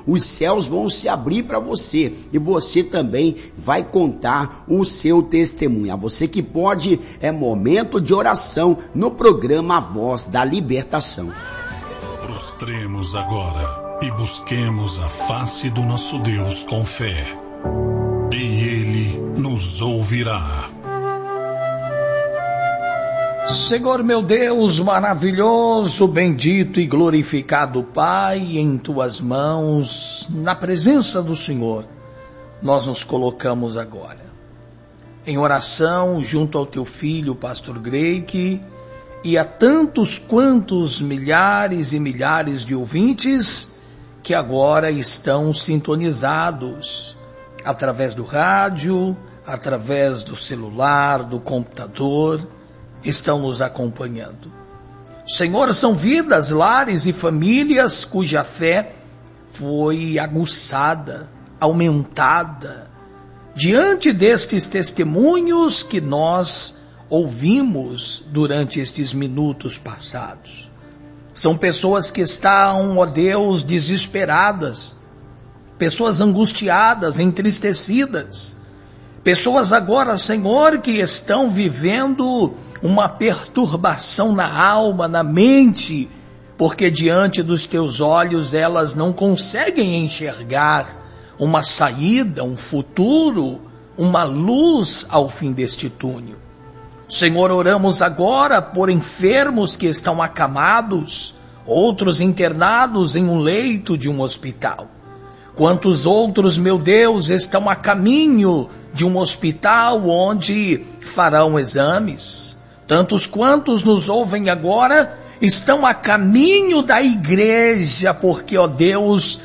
os céus vão se abrir para você e você também vai contar o seu testemunho. A você que pode, é momento de oração no programa A Voz da Libertação. Prostremos agora e busquemos a face do nosso Deus com fé, e Ele nos ouvirá. Senhor meu Deus maravilhoso, bendito e glorificado Pai, em Tuas mãos, na presença do Senhor, nós nos colocamos agora, em oração junto ao Teu Filho, Pastor Greik, e a tantos quantos milhares e milhares de ouvintes que agora estão sintonizados, através do rádio, através do celular, do computador, estão nos acompanhando. Senhor, são vidas, lares e famílias cuja fé foi aguçada, aumentada, diante destes testemunhos que nós ouvimos durante estes minutos passados. São pessoas que estão, ó Deus, desesperadas, pessoas angustiadas, entristecidas, pessoas agora, Senhor, que estão vivendo uma perturbação na alma, na mente, porque diante dos Teus olhos elas não conseguem enxergar uma saída, um futuro, uma luz ao fim deste túnel. Senhor, oramos agora por enfermos que estão acamados, outros internados em um leito de um hospital. Quantos outros, meu Deus, estão a caminho de um hospital onde farão exames? Tantos quantos nos ouvem agora estão a caminho da igreja, porque, ó Deus,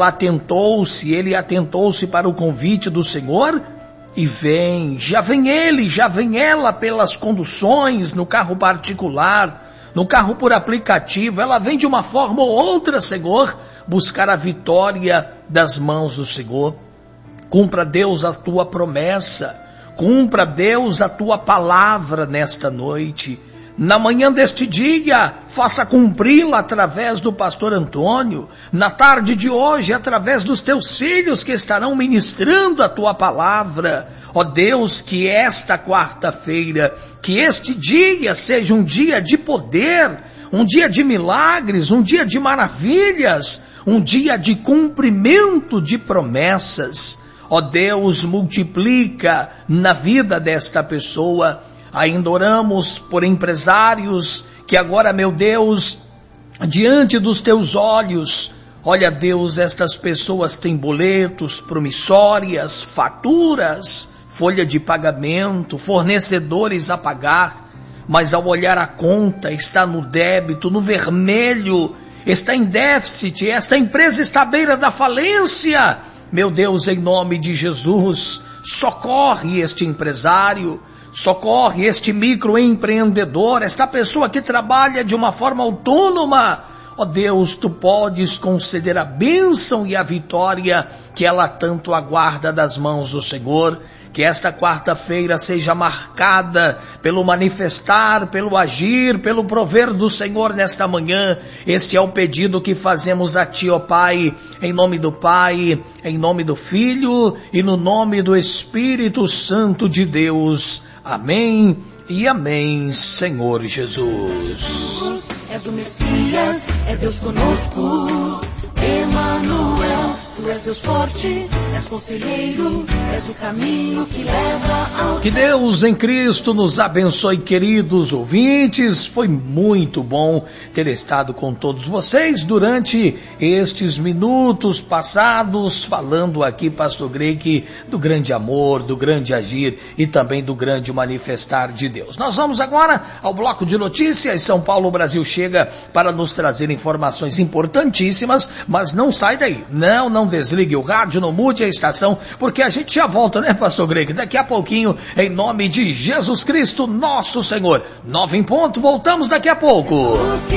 ele atentou-se para o convite do Senhor e já vem ele, já vem ela pelas conduções, no carro particular, no carro por aplicativo, ela vem de uma forma ou outra, Senhor, buscar a vitória das mãos do Senhor. Cumpra, Deus, a Tua promessa, cumpra, Deus, a Tua palavra nesta noite. Na manhã deste dia, faça cumpri-la através do pastor Antônio. Na tarde de hoje, através dos Teus filhos que estarão ministrando a Tua palavra. Ó Deus, que esta quarta-feira, que este dia seja um dia de poder, um dia de milagres, um dia de maravilhas, um dia de cumprimento de promessas. Ó Deus, multiplica na vida desta pessoa. Ainda oramos por empresários que agora, meu Deus, diante dos Teus olhos, olha, Deus, estas pessoas têm boletos, promissórias, faturas, folha de pagamento, fornecedores a pagar, mas ao olhar a conta está no débito, no vermelho, está em déficit, esta empresa está à beira da falência. Meu Deus, em nome de Jesus, socorre este empresário, socorre este microempreendedor, esta pessoa que trabalha de uma forma autônoma. Ó Deus, Tu podes conceder a bênção e a vitória que ela tanto aguarda das mãos do Senhor. Que esta quarta-feira seja marcada pelo manifestar, pelo agir, pelo prover do Senhor nesta manhã. Este é o pedido que fazemos a Ti, ó Pai, em nome do Pai, em nome do Filho e no nome do Espírito Santo de Deus. Amém e amém, Senhor Jesus. Jesus és o Messias, é Deus conosco, Emanuel. Tu és Deus forte, és conselheiro, és o caminho que leva ao... Que Deus em Cristo nos abençoe, queridos ouvintes. Foi muito bom ter estado com todos vocês durante estes minutos passados, falando aqui, Pastor Greik, do grande amor, do grande agir e também do grande manifestar de Deus. Nós vamos agora ao bloco de notícias. São Paulo, Brasil chega para nos trazer informações importantíssimas, mas não sai daí. Não desligue o rádio, não mude a estação, porque a gente já volta, né, Pastor Greik? Daqui a pouquinho, em nome de Jesus Cristo, nosso Senhor. 9 em ponto, voltamos daqui a pouco.